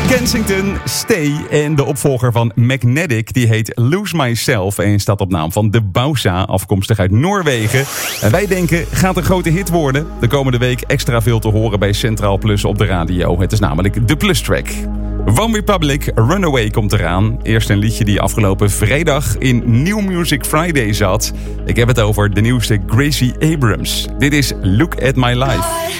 Kensington, Stay en de opvolger van Magnetic, die heet Lose Myself en staat op naam van de Bausa, afkomstig uit Noorwegen. En wij denken, gaat een grote hit worden. De komende week extra veel te horen bij Centraal Plus op de radio. Het is namelijk de Plus Track. One Republic, Runaway komt eraan. Eerst een liedje die afgelopen vrijdag in New Music Friday zat. Ik heb het over de nieuwste Gracie Abrams. Dit is Look at My Life.